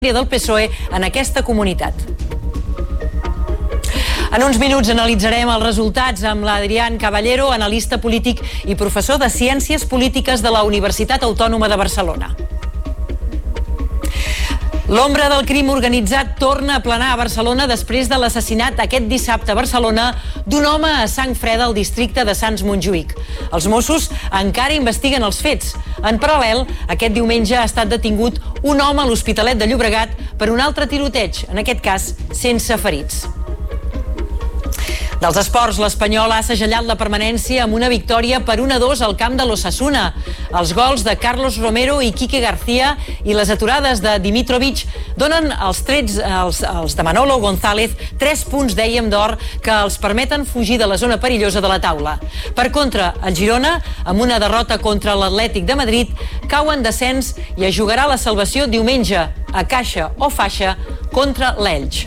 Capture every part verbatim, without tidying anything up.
del P S O E en aquesta comunitat. En uns minuts analitzarem els resultats amb l'Adrián Caballero, analista polític i professor de Ciències Polítiques de la Universitat Autònoma de Barcelona. L'ombra del crim organitzat torna a planar a Barcelona després de l'assassinat aquest dissabte a Barcelona d'un home a sang freda al districte de Sants Montjuïc. Els Mossos encara investiguen els fets. En paral·lel, aquest diumenge ha estat detingut un home a l'Hospitalet de Llobregat per un altre tiroteig, en aquest cas sense ferits. Dels esports, l'Espanyol ha segellat la permanència amb una victòria per un a dos al camp de l'Osasuna. Els gols de Carlos Romero i Quique García i les aturades de Dimitrovic donen als trets als, als de Manolo González tres punts, dèiem, d'or que els permeten fugir de la zona perillosa de la taula. Per contra, el Girona, amb una derrota contra l'Atlètic de Madrid, cau en descens i es jugarà la salvació diumenge a caixa o faixa contra l'Elx.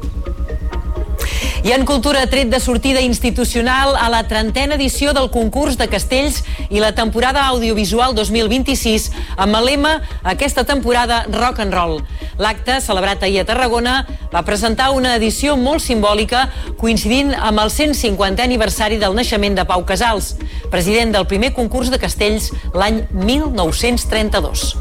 I en cultura, tret de sortida institucional a la trentena edició del concurs de castells i la temporada audiovisual dos mil vint-i-sis amb el lema aquesta temporada rock and roll. L'acte, celebrat ahir a Tarragona, va presentar una edició molt simbòlica coincidint amb el cent cinquantè aniversari del naixement de Pau Casals, president del primer concurs de castells l'any mil nou-cents trenta-dos.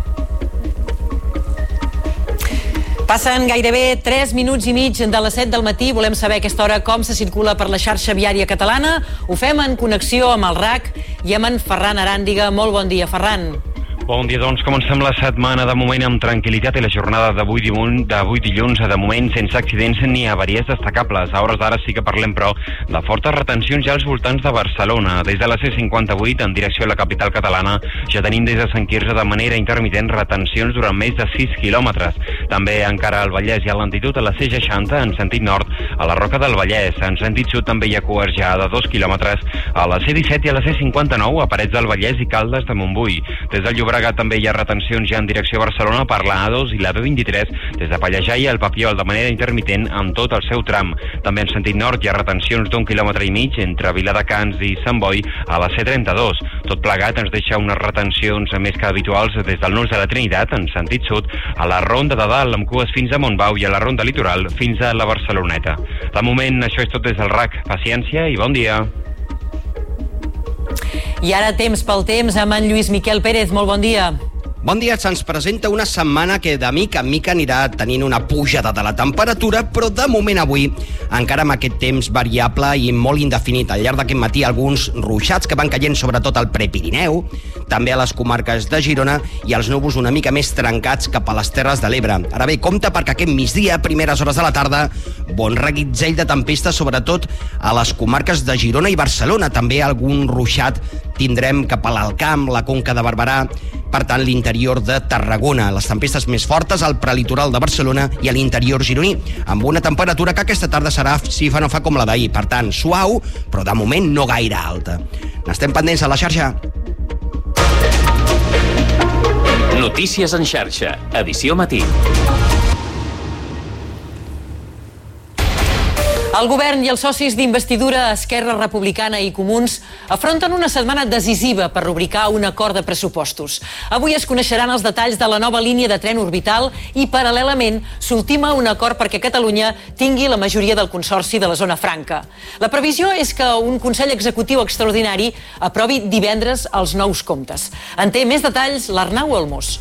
Passen gairebé tres minuts i mig de les set del matí. Volem saber a aquesta hora com se circula per la xarxa viària catalana. Ho fem en connexió amb el R A C i amb en Ferran Aràndiga. Molt bon dia, Ferran. Bon dia, doncs, comencem la setmana de moment amb tranquil·litat i la jornada d'avui dilluns, de moment sense accidents ni avaries destacables. A hores d'ara sí que parlem, però, de fortes retencions ja als voltants de Barcelona. Des de la C cinquanta-vuit, en direcció a la capital catalana, ja tenim des de Sant Quirze de manera intermitent retencions durant més de sis quilòmetres. També encara al Vallès i a l'altitud a la C seixanta, en sentit nord, a la Roca del Vallès. En sentit sud també hi ha cues ja de dos quilòmetres a la C disset i a la C cinquanta-nou, a Parets del Vallès i Caldes de Montbui. Des del Llobregat també hi ha retencions ja en direcció a Barcelona per la A dos i la B vint-i-tres des de Pallejà i el Papiol de manera intermitent en tot el seu tram. També en sentit nord hi ha retencions d'un quilòmetre i mig entre Viladecans i Sant Boi a la C trenta-dos. Tot plegat ens deixa unes retencions més que habituals des del Nus de la Trinitat en sentit sud a la Ronda de Dalt amb cues fins a Montbau i a la Ronda Litoral fins a la Barceloneta. De moment això és tot des del R A C. Paciència i bon dia. I ara temps pel temps amb en Lluís Miquel Pérez. Molt bon dia. Bon dia, se'ns presenta una setmana que de mica en mica anirà tenint una pujada de la temperatura, però de moment avui, encara amb aquest temps variable i molt indefinit. Al llarg d'aquest matí alguns ruixats que van caient sobretot al Prepirineu, també a les comarques de Girona i els núvols una mica més trencats cap a les Terres de l'Ebre. Ara bé, compte perquè aquest migdia, primeres hores de la tarda, bon reguitzell de tempesta, sobretot a les comarques de Girona i Barcelona. També algun ruixat tindrem cap a l'Alt Camp, la Conca de Barberà, per tant l'interior de Tarragona. Les tempestes més fortes al prelitoral de Barcelona i a l'interior gironí, amb una temperatura que aquesta tarda serà, si fa no fa, com la d'ahir. Per tant, suau, però de moment no gaire alta. N'estem pendents a la xarxa. Notícies en xarxa, edició matí. El govern i els socis d'investidura Esquerra Republicana i Comuns afronten una setmana decisiva per rubricar un acord de pressupostos. Avui es coneixeran els detalls de la nova línia de tren orbital i, paral·lelament, s'ultima un acord perquè Catalunya tingui la majoria del Consorci de la Zona Franca. La previsió és que un Consell Executiu Extraordinari aprovi divendres els nous comptes. En té més detalls l'Arnau Olmos.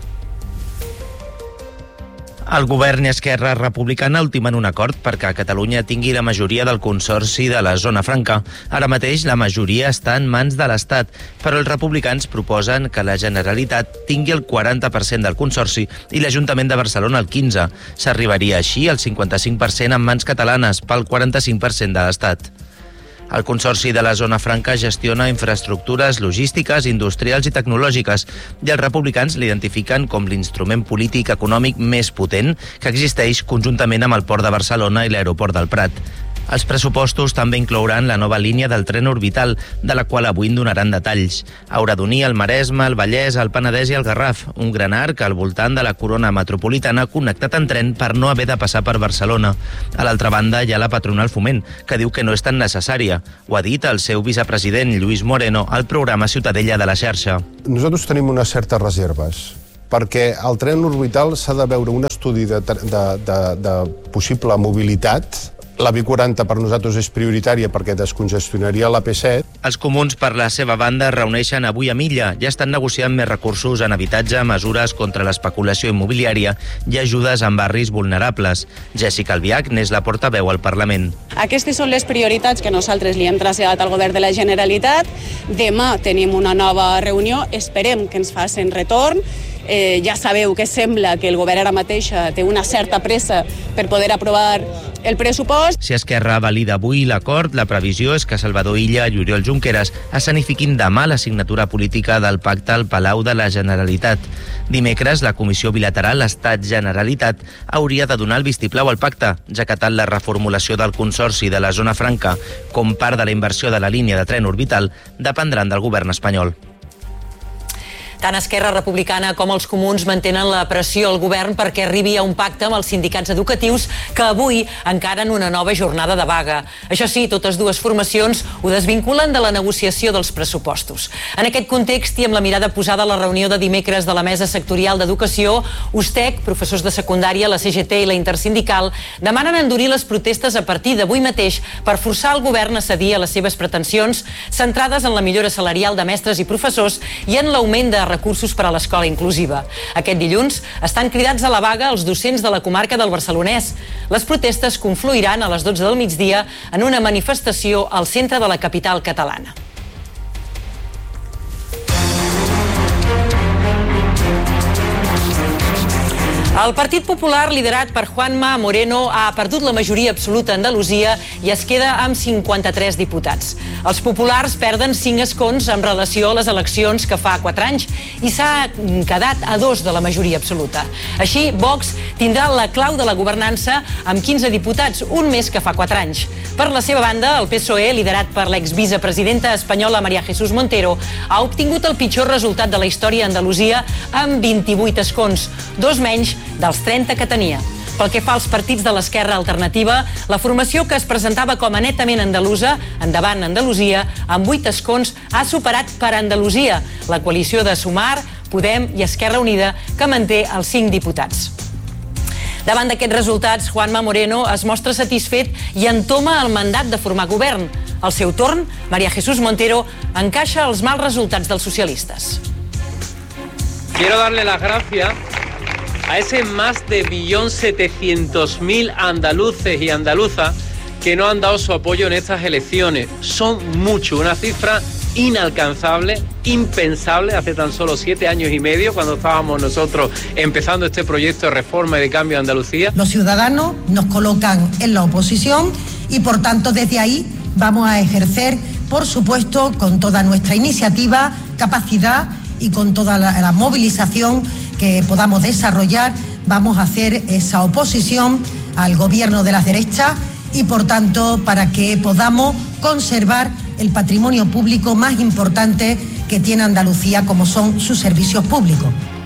El govern i Esquerra Republicana ultimen un acord perquè Catalunya tingui la majoria del Consorci de la Zona Franca. Ara mateix la majoria està en mans de l'Estat, però els republicans proposen que la Generalitat tingui el quaranta per cent del Consorci i l'Ajuntament de Barcelona el quinze per cent. S'arribaria així al cinquanta-cinc per cent en mans catalanes pel quaranta-cinc per cent de l'Estat. El Consorci de la Zona Franca gestiona infraestructures logístiques, industrials i tecnològiques i els republicans l'identifiquen com l'instrument polític econòmic més potent que existeix conjuntament amb el Port de Barcelona i l'Aeroport del Prat. Els pressupostos també inclouran la nova línia del tren orbital, de la qual avui en donaran detalls. Haurà d'unir el Maresme, el Vallès, el Penedès i el Garraf, un gran arc al voltant de la corona metropolitana connectat en tren per no haver de passar per Barcelona. A l'altra banda hi ha la patronal Foment, que diu que no és tan necessària. Ho ha dit el seu vicepresident, Lluís Moreno, al programa Ciutadella de la xarxa. Nosaltres tenim unes certes reserves perquè el tren orbital s'ha de veure un estudi de, de, de, de possible mobilitat. La B quaranta per nosaltres és prioritària perquè descongestionaria la P set. Els comuns, per la seva banda, es reuneixen avui a Milla. Ja estan negociant més recursos en habitatge, mesures contra l'especulació immobiliària i ajudes en barris vulnerables. Jessica Albiach n'és la portaveu al Parlament. Aquestes són les prioritats que nosaltres li hem traslladat al govern de la Generalitat. Demà tenim una nova reunió, esperem que ens facin retorn. Eh, ja sabeu que sembla que el govern ara mateixa té una certa pressa per poder aprovar el pressupost. Si Esquerra valida avui l'acord, la previsió és que Salvador Illa i Oriol Junqueras escenifiquin demà la signatura política del pacte al Palau de la Generalitat. Dimecres, la Comissió Bilateral Estat-Generalitat hauria de donar el vistiplau al pacte, ja que tant la reformulació del Consorci de la Zona Franca com part de la inversió de la línia de tren orbital dependran del govern espanyol. Tant Esquerra Republicana com els comuns mantenen la pressió al govern perquè arribi a un pacte amb els sindicats educatius que avui encaren una nova jornada de vaga. Això sí, totes dues formacions ho desvinculen de la negociació dels pressupostos. En aquest context i amb la mirada posada a la reunió de dimecres de la Mesa Sectorial d'Educació, USTEC, professors de secundària, la C G T i la Intersindical demanen endurir les protestes a partir d'avui mateix per forçar el govern a cedir a les seves pretensions centrades en la millora salarial de mestres i professors i en l'augment de recursos per a l'escola inclusiva. Aquest dilluns estan cridats a la vaga els docents de la comarca del Barcelonès. Les protestes confluiran a les dotze del migdia en una manifestació al centre de la capital catalana. El Partit Popular, liderat per Juanma Moreno, ha perdut la majoria absoluta a Andalusia i es queda amb cinquanta-tres diputats. Els populars perden cinc escons en relació a les eleccions que fa quatre anys i s'ha quedat a dos de la majoria absoluta. Així, Vox tindrà la clau de la governança amb quinze diputats, un més que fa quatre anys. Per la seva banda, el P S O E, liderat per l'exvicepresidenta espanyola María Jesús Montero, ha obtingut el pitjor resultat de la història a Andalusia amb vint-i-vuit escons, dos menys dels trenta que tenia. Pel que fa als partits de l'esquerra alternativa, la formació que es presentava com a netament andalusa, Endavant Andalusia, amb vuit escons, ha superat per Andalusia, la coalició de Sumar, Podem i Esquerra Unida, que manté els cinc diputats. Davant d'aquests resultats, Juanma Moreno es mostra satisfet i entoma el mandat de formar govern. Al seu torn, María Jesús Montero encaixa els mals resultats dels socialistes. Quiero darle las gracias a ese más de un millón setecientos mil andaluces y andaluzas que no han dado su apoyo en estas elecciones. Son muchos, una cifra inalcanzable, impensable, hace tan solo siete años y medio, cuando estábamos nosotros empezando este proyecto de reforma y de cambio de Andalucía. Los ciudadanos nos colocan en la oposición y, por tanto, desde ahí vamos a ejercer, por supuesto, con toda nuestra iniciativa, capacidad y con toda la, la movilización que podamos desarrollar, vamos a hacer esa oposición al gobierno de las derechas y, por tanto, para que podamos conservar el patrimonio público más importante que tiene Andalucía, como son sus servicios públicos.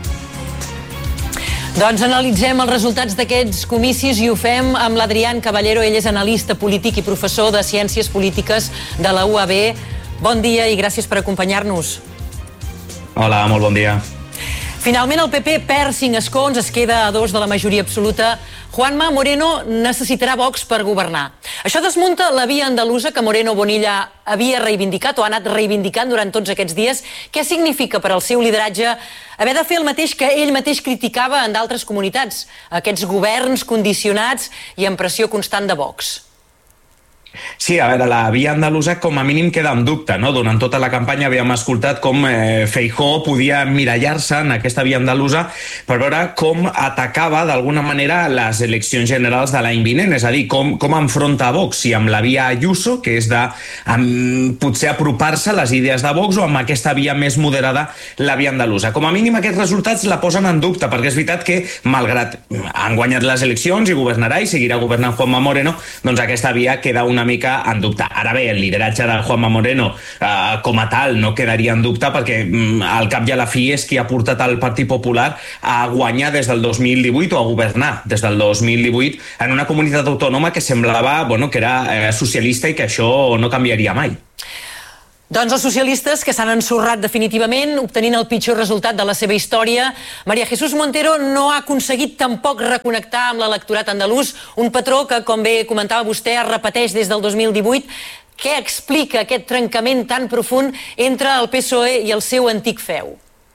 Doncs analitzem els resultats d'aquests comicis i ho fem amb l'Adrián Caballero. Ell és analista polític i professor de Ciències Polítiques de la U A B. Bon dia i gràcies per acompanyar-nos. Hola, molt bon dia. Finalment el P P perd cinc escons, es queda a dos de la majoria absoluta. Juanma Moreno necessitarà Vox per governar. Això desmunta la via andalusa que Moreno Bonilla havia reivindicat o ha anat reivindicant durant tots aquests dies. Què significa per al seu lideratge haver de fer el mateix que ell mateix criticava en d'altres comunitats? Aquests governs condicionats i amb pressió constant de Vox. Sí, a veure, la via andalusa com a mínim queda en dubte, no? Durant tota la campanya havíem escoltat com eh, Feijóo podia emmirallar-se en aquesta via andalusa per veure com atacava d'alguna manera les eleccions generals de l'any vinent, és a dir, com, com enfronta a Vox, si amb la via Ayuso, que és de amb, potser apropar-se a les idees de Vox, o amb aquesta via més moderada, la via andalusa. Com a mínim aquests resultats la posen en dubte, perquè és veritat que, malgrat han guanyat les eleccions i governarà i seguirà governant Juanma Moreno, doncs aquesta via queda una mica en dubte. Ara bé, el lideratge de Juanma Moreno eh, com a tal no quedaria en dubte perquè mm, al cap i a la fi és qui ha portat el Partit Popular a guanyar des del dos mil divuit o a governar des del dos mil divuit en una comunitat autònoma que semblava bueno, que era eh, socialista i que això no canviaria mai. Doncs els socialistes que s'han ensorrat definitivament, obtenint el pitjor resultat de la seva història. María Jesús Montero no ha aconseguit tampoc reconnectar amb l'electorat andalús, un patró que, com bé comentava vostè, es repeteix des del dos mil divuit. Què explica aquest trencament tan profund entre el P S O E i el seu antic feu?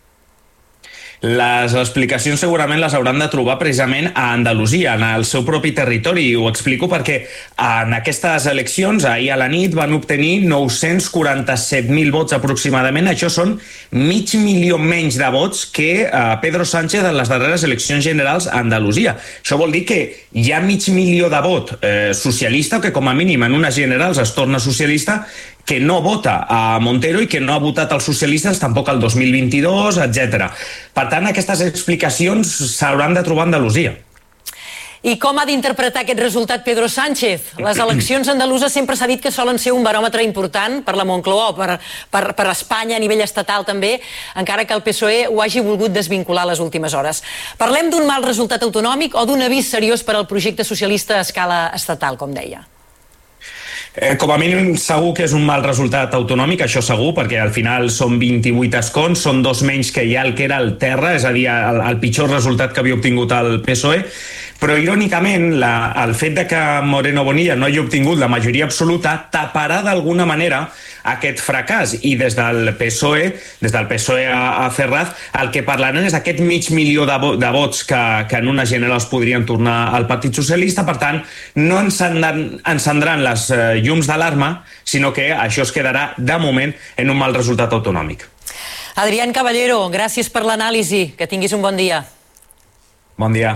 Les explicacions segurament les hauran de trobar precisament a Andalusia, en el seu propi territori. Ho explico perquè en aquestes eleccions, ahir a la nit, van obtenir nou-cents quaranta-set mil vots aproximadament. Això són mig milió menys de vots que eh, Pedro Sánchez en les darreres eleccions generals a Andalusia. Això vol dir que hi ha mig milió de vot eh, socialista, que com a mínim en unes generals es torna socialista, que no vota a Montero i que no ha votat els socialistes tampoc el dos mil vint-i-dos, etcètera. Per tant, aquestes explicacions s'hauran de trobar a Andalusia. I com ha d'interpretar aquest resultat Pedro Sánchez? Les eleccions andaluses sempre s'ha dit que solen ser un baròmetre important per la Moncloa o per, per, per Espanya a nivell estatal també, encara que el P S O E ho hagi volgut desvincular a les últimes hores. Parlem d'un mal resultat autonòmic o d'un avís seriós per al projecte socialista a escala estatal, com deia? Eh, com a mínim segur que és un mal resultat autonòmic, això segur, perquè al final són vint-i-vuit escons, són dos menys que ja el que era el terra, és a dir, el, el pitjor resultat que havia obtingut el P S O E, però irònicament la, el fet de que Moreno Bonilla no hagi obtingut la majoria absoluta taparà d'alguna manera aquest fracàs, i des del P S O E, des del P S O E a, a Ferraz, el que parlaran és d'aquest mig milió de, vo de vots que, que en una general es podrien tornar al Partit Socialista. Per tant, no encendran, encendran les eh, llums d'alarma, sinó que això es quedarà de moment en un mal resultat autonòmic. Adrián Caballero, gràcies per l'anàlisi, que tinguis un bon dia. Bon dia.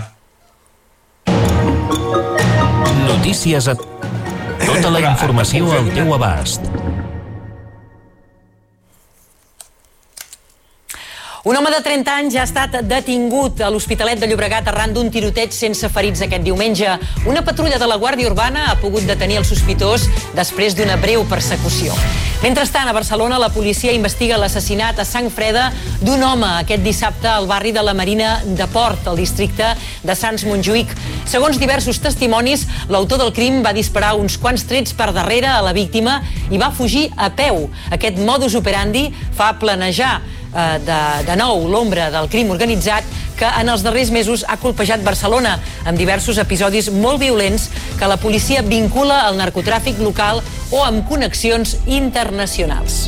Notícies a... Tota la informació al teu abast. Un home de trenta anys ha estat detingut a l'Hospitalet de Llobregat arran d'un tiroteig sense ferits aquest diumenge. Una patrulla de la Guàrdia Urbana ha pogut detenir el sospitós després d'una breu persecució. Mentrestant, a Barcelona, la policia investiga l'assassinat a sang freda d'un home aquest dissabte al barri de la Marina de Port, al districte de Sants-Montjuïc. Segons diversos testimonis, l'autor del crim va disparar uns quants trets per darrere a la víctima i va fugir a peu. Aquest modus operandi fa planejar De, de nou l'ombra del crim organitzat que en els darrers mesos ha colpejat Barcelona amb diversos episodis molt violents que la policia vincula al narcotràfic local o amb connexions internacionals.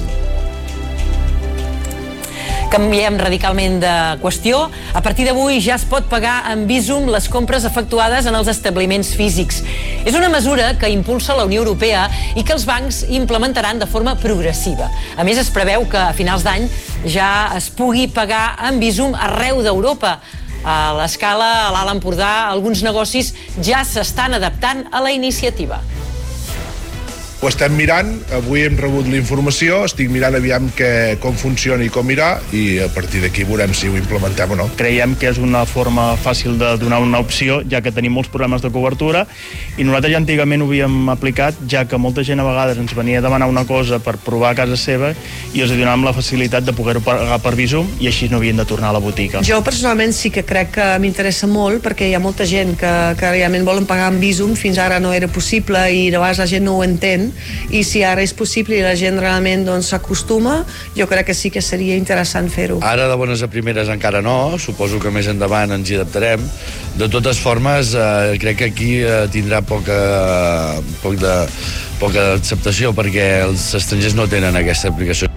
Canviem radicalment de qüestió. A partir d'avui ja es pot pagar amb Bizum les compres efectuades en els establiments físics. És una mesura que impulsa la Unió Europea i que els bancs implementaran de forma progressiva. A més, es preveu que a finals d'any ja es pugui pagar amb Bizum arreu d'Europa. A l'escala, a l'Alt Empordà, alguns negocis ja s'estan adaptant a la iniciativa. Ho estem mirant, avui hem rebut la informació, estic mirant aviam que, com funciona i com irà, i a partir d'aquí veurem si ho implementem o no. Creiem que és una forma fàcil de donar una opció, ja que tenim molts problemes de cobertura, i nosaltres ja antigament ho havíem aplicat, ja que molta gent a vegades ens venia a demanar una cosa per provar a casa seva i els donàvem la facilitat de poder-ho pagar per Bizum i així no havien de tornar a la botiga. Jo personalment sí que crec que m'interessa molt, perquè hi ha molta gent que, que realment volen pagar amb Bizum, fins ara no era possible i de vegades la gent no ho entén, i si ara és possible i la gent realment s'acostuma, doncs, jo crec que sí que seria interessant fer-ho. Ara de bones a primeres encara no, suposo que més endavant ens hi adaptarem. De totes formes, eh, crec que aquí eh, tindrà poca, poc de, poca acceptació perquè els estrangers no tenen aquesta aplicació.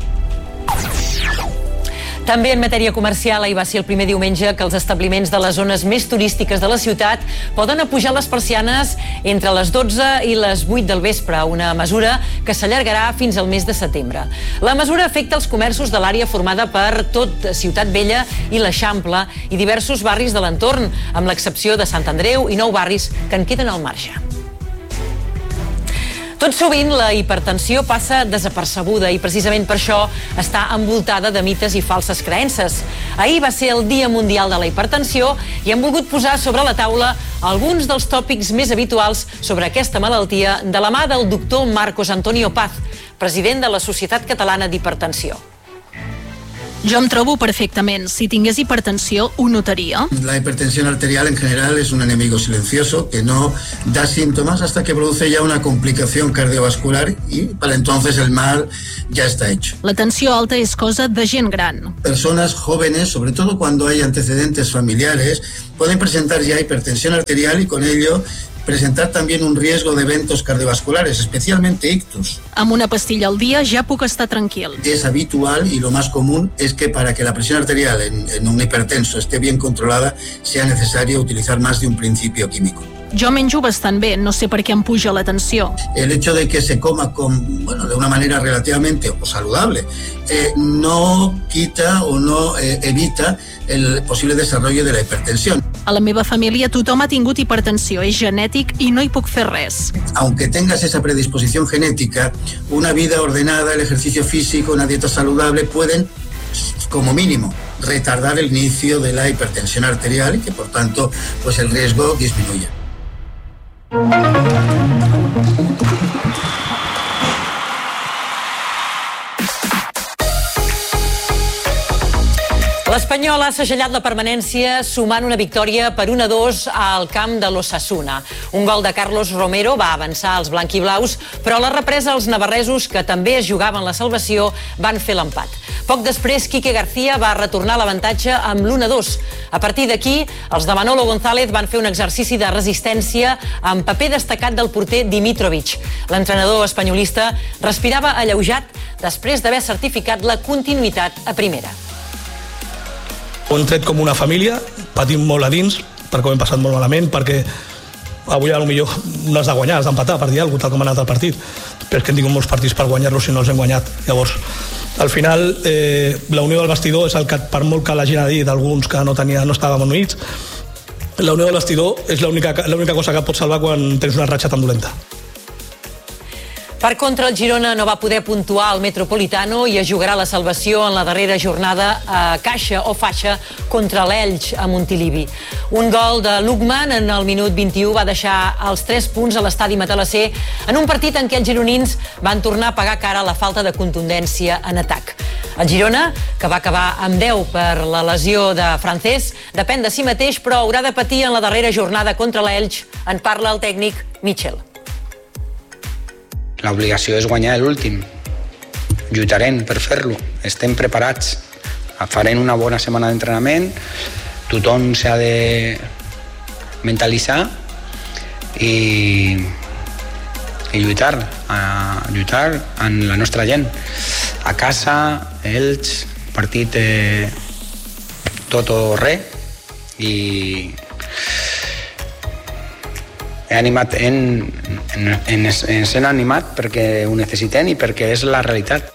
També en matèria comercial, ahir va ser el primer diumenge que els establiments de les zones més turístiques de la ciutat poden apujar les persianes entre les dotze i les vuit del vespre, una mesura que s'allargarà fins al mes de setembre. La mesura afecta els comerços de l'àrea formada per tot Ciutat Vella i l'Eixample i diversos barris de l'entorn, amb l'excepció de Sant Andreu i nou barris que en queden al marge. Tot sovint la hipertensió passa desapercebuda i precisament per això està envoltada de mites i falses creences. Ahir va ser el Dia Mundial de la Hipertensió i hem volgut posar sobre la taula alguns dels tòpics més habituals sobre aquesta malaltia de la mà del doctor Marcos Antonio Paz, president de la Societat Catalana d'Hipertensió. Jo em trobo perfectament. Si tingués hipertensió, ho notaria. La hipertensión arterial en general es un enemigo silencioso que no da síntomas hasta que produce ya una complicación cardiovascular y para entonces el mal ya está hecho. La tensió alta és cosa de gent gran. Personas jóvenes, sobre todo cuando hay antecedentes familiares, pueden presentar ya hipertensión arterial y con ello presentar también un riesgo de eventos cardiovasculares, especialmente ictus. Amb una pastilla al dia ja puc estar tranquil. Es habitual y lo más común es que para que la presión arterial en, en un hipertenso esté bien controlada sea necesario utilizar más de un principio químico. Jo menjo bastant bé, no sé per què em puja la tensió. El hecho de que se coma con, bueno, de una manera relativamente o saludable eh, no quita o no eh, evita el posible desarrollo de la hipertensión. A la meva família tothom ha tingut hipertensió, és genètic i no hi puc fer res. Aunque tengas esa predisposición genética, una vida ordenada, el ejercicio físico, una dieta saludable pueden, como mínimo, retardar el inicio de la hipertensión arterial y que por tanto pues el riesgo disminuya. L'Espanyol ha segellat la permanència sumant una victòria per un a dos al camp de l'Osasuna. Un gol de Carlos Romero va avançar als blanquiblaus, però a la represa els navarresos, que també es jugaven la salvació, van fer l'empat. Poc després, Quique García va retornar l'avantatge amb l'u a dos. A partir d'aquí, els de Manolo González van fer un exercici de resistència amb paper destacat del porter Dimitrovic. L'entrenador espanyolista respirava alleujat després d'haver certificat la continuïtat a primera. Ho hem tret com una família, patim molt a dins, perquè ho hem passat molt malament, perquè avui potser no has de guanyar, has d'empatar, per dir alguna cosa, tal com ha anat el partit. Però és que hem tingut molts partits per guanyar-los i no els hem guanyat. Llavors, al final, eh, la unió del vestidor és el que, per molt que la gent ha dit, alguns que no, tenia, no estàvem units, la unió del vestidor és l'única l'única cosa que et pot salvar quan tens una ratxa tan dolenta. Per contra, el Girona no va poder puntuar al Metropolitano i es jugarà la salvació en la darrera jornada a caixa o faixa contra l'Elx a Montilivi. Un gol de Lukman en el minut vint-i-u va deixar els tres punts a l'estadi Matalasser en un partit en què els gironins van tornar a pagar cara a la falta de contundència en atac. El Girona, que va acabar amb deu per la lesió de Francés, depèn de si mateix, però haurà de patir en la darrera jornada contra l'Elx. En parla el tècnic Michel. L'obligació és guanyar l'últim. Lluitarem per fer-lo. Estem preparats. Farem una bona setmana d'entrenament. Tothom s'ha de mentalitzar i, i lluitar. A lluitar amb la nostra gent. A casa, Elx, partit eh, tot o res. I he animat en, en, en, en ser animat perquè ho necessitem i perquè és la realitat.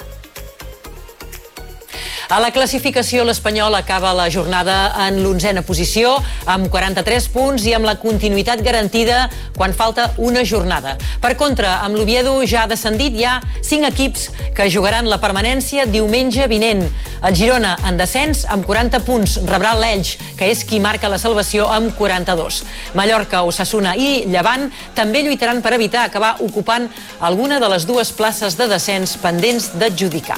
A la classificació, l'Espanyol acaba la jornada en l'onzena posició, amb quaranta-tres punts i amb la continuïtat garantida quan falta una jornada. Per contra, amb l'Oviedo ja descendit, hi ha cinc equips que jugaran la permanència diumenge vinent. El Girona, en descens, amb quaranta punts, rebrà l'Elx, que és qui marca la salvació amb quaranta-dos. Mallorca, Osasuna i Llevant també lluitaran per evitar acabar ocupant alguna de les dues places de descens pendents d'adjudicar.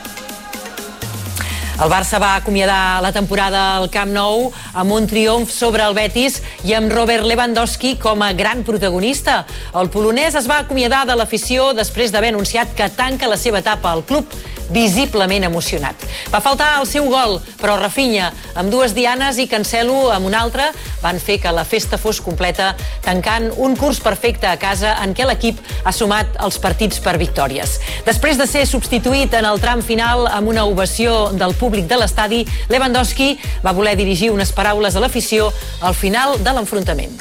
El Barça va acomiadar la temporada al Camp Nou amb un triomf sobre el Betis i amb Robert Lewandowski com a gran protagonista. El polonès es va acomiadar de l'afició després d'haver anunciat que tanca la seva etapa al club, visiblement emocionat. Va faltar el seu gol, però Rafinha, amb dues dianes i Cancelo amb una altra, van fer que la festa fos completa, tancant un curs perfecte a casa en què l'equip ha sumat els partits per victòries. Després de ser substituït en el tram final amb una ovació del públic de l'estadi, Lewandowski va voler dirigir unes paraules a l'afició al final de l'enfrontament.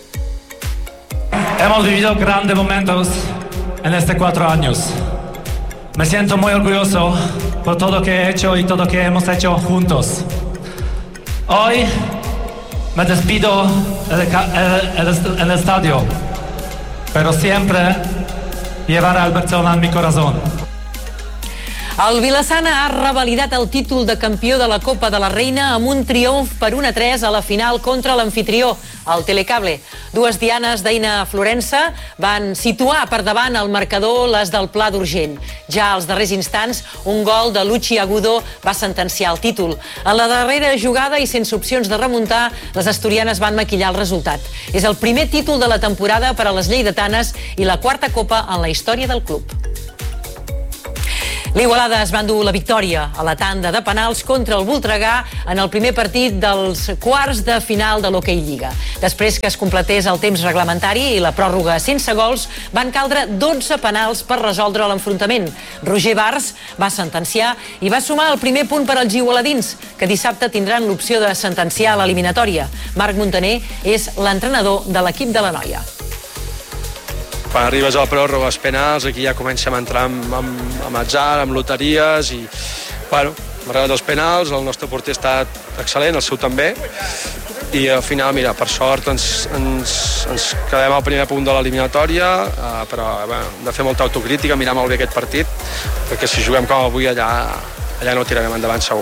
Hemos vivido grandes momentos en estos cuatro años. Me siento muy orgulloso por todo lo que he hecho y todo lo que hemos hecho juntos. Hoy me despido en el, el, el estadio, pero siempre llevaré al Barcelona en mi corazón. El Vilassana ha revalidat el títol de campió de la Copa de la Reina amb un triomf per un a tres a la final contra l'anfitrió, el Telecable. Dues dianes d'Eina Florença van situar per davant el marcador les del Pla d'Urgell. Ja als darrers instants, un gol de Luchi Agudo va sentenciar el títol. En la darrera jugada i sense opcions de remuntar, les asturianes van maquillar el resultat. És el primer títol de la temporada per a les lleidatanes i la quarta copa en la història del club. L'Igualada es va endur la victòria a la tanda de penals contra el Voltregà en el primer partit dels quarts de final de l'Hockey Lliga. Després que es completés el temps reglamentari i la pròrroga sense gols, van caldre dotze penals per resoldre l'enfrontament. Roger Bars va sentenciar i va sumar el primer punt per als igualadins, que dissabte tindran l'opció de sentenciar l'eliminatòria. Marc Montaner és l'entrenador de l'equip de la noia. Quan arribes a la pròrroga, als penals, aquí ja comencem a entrar amb, amb, amb atzar, amb loteries i, bueno, hem arribat als penals, el nostre porter ha estat excel·lent, el seu també, i al final, mira, per sort ens, ens, ens quedem al primer punt de l'eliminatòria, eh, però bueno, hem de fer molta autocrítica, mirar molt bé aquest partit, perquè si juguem com avui allà, allà no tirarem endavant segur.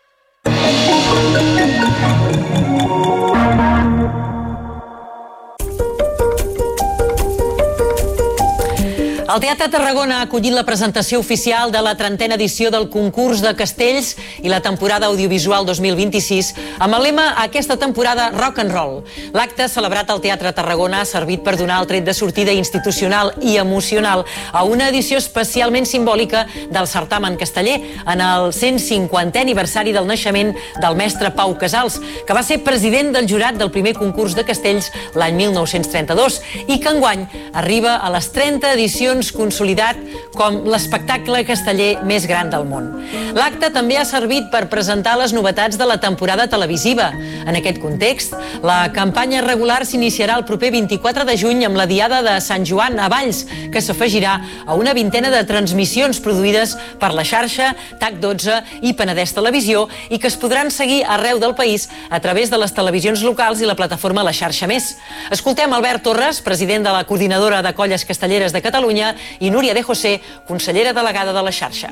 El Teatre Tarragona ha acollit la presentació oficial de la trentena edició del concurs de castells i la temporada audiovisual dos mil vint-i-sis amb el lema aquesta temporada rock and roll. L'acte celebrat al Teatre Tarragona ha servit per donar el tret de sortida institucional i emocional a una edició especialment simbòlica del certamen casteller en el cent cinquantè aniversari del naixement del mestre Pau Casals, que va ser president del jurat del primer concurs de castells l'any mil nou-cents trenta-dos i que enguany arriba a les trenta edicions consolidat com l'espectacle casteller més gran del món. L'acte també ha servit per presentar les novetats de la temporada televisiva. En aquest context, la campanya regular s'iniciarà el proper vint-i-quatre de juny amb la Diada de Sant Joan a Valls, que s'afegirà a una vintena de transmissions produïdes per la xarxa, T A C dotze i Penedès Televisió i que es podran seguir arreu del país a través de les televisions locals i la plataforma La Xarxa Més. Escoltem Albert Torres, president de la Coordinadora de Colles Castelleres de Catalunya, i Núria de José, consellera delegada de la xarxa.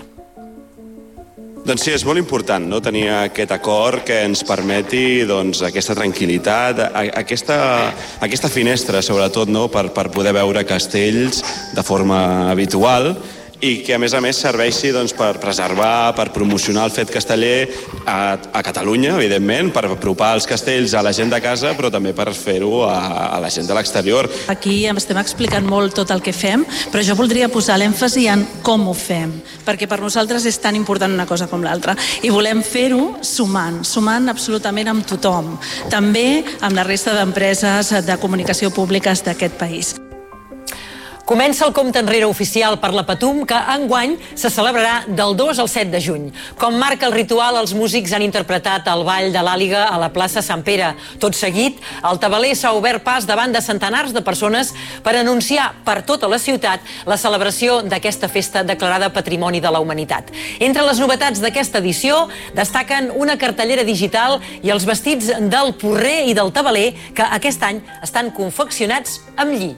Doncs sí, és molt important no? tenir aquest acord que ens permeti doncs, aquesta tranquil·litat, aquesta, aquesta finestra, sobretot, no? per, per poder veure castells de forma habitual i que, a més a més, serveixi doncs, per preservar, per promocionar el fet casteller a, a Catalunya, evidentment, per apropar els castells a la gent de casa, però també per fer-ho a, a la gent de l'exterior. Aquí estem explicant molt tot el que fem, però jo voldria posar l'èmfasi en com ho fem, perquè per nosaltres és tan important una cosa com l'altra. I volem fer-ho sumant, sumant absolutament amb tothom, també amb la resta d'empreses de comunicació públiques d'aquest país. Comença el compte enrere oficial per la Patum, que enguany se celebrarà del dos al set de juny. Com marca el ritual, els músics han interpretat el ball de l'Àliga a la plaça Sant Pere. Tot seguit, el tabaler s'ha obert pas davant de centenars de persones per anunciar per tota la ciutat la celebració d'aquesta festa declarada Patrimoni de la Humanitat. Entre les novetats d'aquesta edició destaquen una cartellera digital i els vestits del porrer i del tabaler que aquest any estan confeccionats amb lli.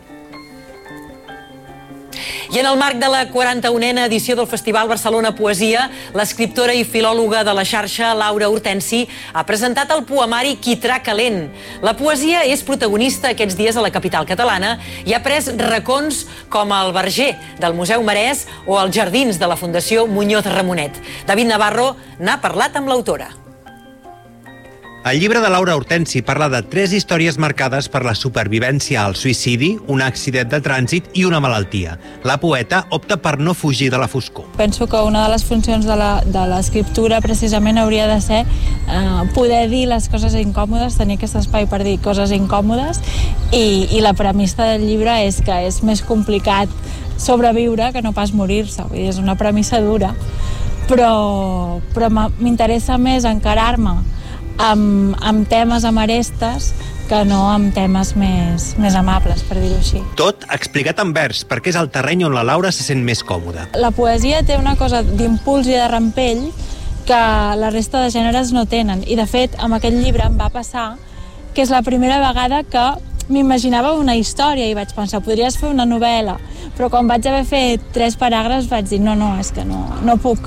I en el marc de la quaranta-unena edició del Festival Barcelona Poesia, l'escriptora i filòloga de la xarxa, Laura Hortensi, ha presentat el poemari Quitrà Calent. La poesia és protagonista aquests dies a la capital catalana i ha pres racons com el Verger del Museu Marès o els Jardins de la Fundació Muñoz Ramonet. David Navarro n'ha parlat amb l'autora. El llibre de Laura Hortensi parla de tres històries marcades per la supervivència al suïcidi, un accident de trànsit i una malaltia. La poeta opta per no fugir de la foscor. Penso que una de les funcions de l'escriptura precisament hauria de ser eh, poder dir les coses incòmodes, tenir aquest espai per dir coses incòmodes i, i la premissa del llibre és que és més complicat sobreviure que no pas morir-se. Vull dir, és una premissa dura, però, però m'interessa més encarar-me Amb, amb temes amb arestes que no amb temes més, més amables, per dir-ho així. Tot explicat en vers, perquè és el terreny on la Laura se sent més còmoda. La poesia té una cosa d'impuls i de rampell que la resta de gèneres no tenen. I, de fet, amb aquest llibre em va passar que és la primera vegada que m'imaginava una història i vaig pensar, podries fer una novel·la, però quan vaig haver fet tres paràgrafs vaig dir, no, no, és que no, no puc.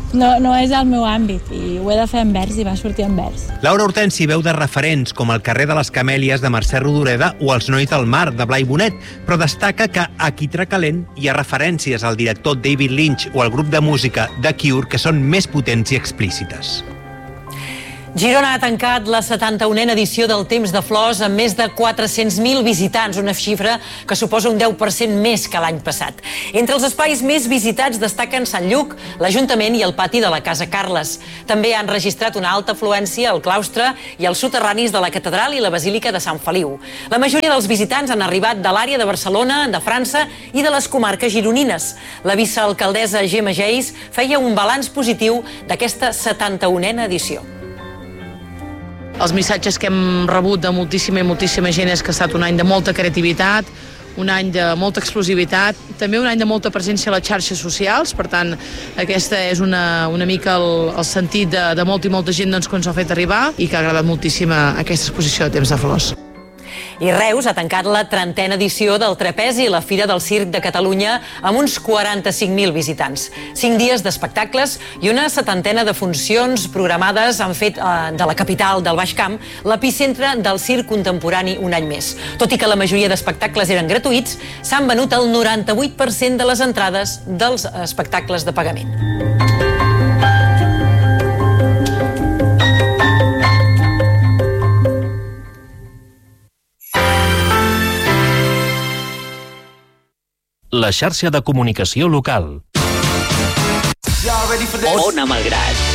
no, no és el meu àmbit i ho he de fer en vers i va sortir en vers. Laura Hortensi veu de referents com el carrer de les Camèlies de Mercè Rodoreda o els Nois del Mar de Blai Bonet, però destaca que a Quitrà Calent hi ha referències al director David Lynch o al grup de música The Cure que són més potents i explícites. Girona ha tancat la setanta-unena edició del Temps de Flors amb més de quatre-cents mil visitants, una xifra que suposa un deu per cent més que l'any passat. Entre els espais més visitats destaquen Sant Lluc, l'Ajuntament i el pati de la Casa Carles. També han registrat una alta afluència al claustre i als soterranis de la Catedral i la Basílica de Sant Feliu. La majoria dels visitants han arribat de l'àrea de Barcelona, de França i de les comarques gironines. La vicealcaldessa Gemma Geis feia un balanç positiu d'aquesta setanta-unena edició. Els missatges que hem rebut de moltíssima i moltíssima gent és que ha estat un any de molta creativitat, un any de molta explosivitat, també un any de molta presència a les xarxes socials, per tant, aquesta és una, una mica el, el sentit de, de molta i molta gent doncs, que ens ha fet arribar i que ha agradat moltíssim aquesta exposició de Temps de Flors. I Reus ha tancat la trentena edició del Trapezi, la Fira del Circ de Catalunya, amb uns quaranta-cinc mil visitants. Cinc dies d'espectacles i una setantena de funcions programades han fet eh, de la capital del Baix Camp l'epicentre del circ contemporani un any més. Tot i que la majoria d'espectacles eren gratuïts, s'han venut el noranta-vuit per cent de les entrades dels espectacles de pagament. La xarxa de comunicació local. Ona Malgrat.